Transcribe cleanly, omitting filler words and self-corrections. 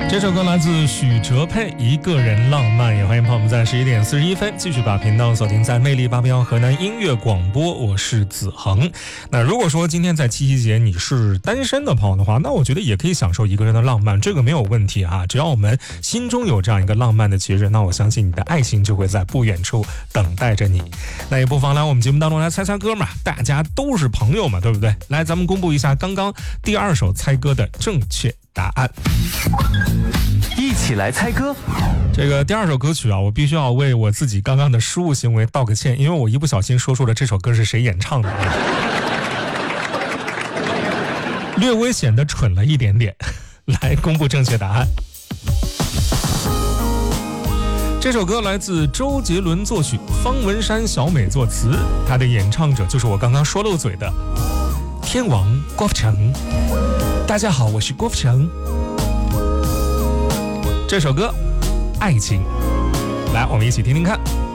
这首歌来自许哲佩，一个人浪漫。也欢迎朋友们在11点41分继续把频道锁定在魅力881河南音乐广播，我是子恒。那如果说今天在七夕节你是单身的朋友的话，那我觉得也可以享受一个人的浪漫，这个没有问题啊。只要我们心中有这样一个浪漫的节日，那我相信你的爱情就会在不远处等待着你。那也不妨来我们节目当中来猜猜歌嘛，大家都是朋友嘛，对不对？来，咱们公布一下刚刚第2首猜歌的正确答案。 一起来猜歌。 这个第2首歌曲啊，我必须要为我自己刚刚的失误行为道个歉，因为我一不小心说出了这首歌是谁演唱的，略微显得蠢了一点点。来公布正确答案。这首歌来自周杰伦作曲，方文山、小美作词，他的演唱者就是我刚刚说漏嘴的天王郭富城。大家好，我是郭富城。这首歌《爱情》，来，我们一起听听看。